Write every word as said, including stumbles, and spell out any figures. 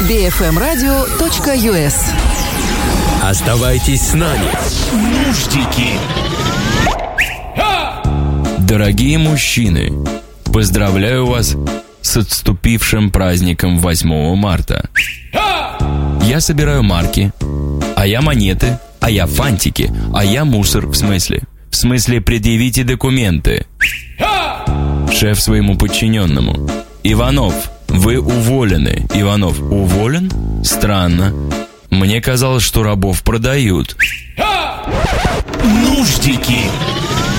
би эф эм радио точка ю эс. Оставайтесь с нами. Нуждики. Дорогие мужчины, поздравляю вас с отступившим праздником восьмого марта. Я собираю марки, а я монеты, а я фантики, а я мусор, в смысле. В смысле, предъявите документы. Шеф своему подчиненному: Иванов, вы уволены. Иванов: уволен? Странно. Мне казалось, что рабов продают. Нуждики.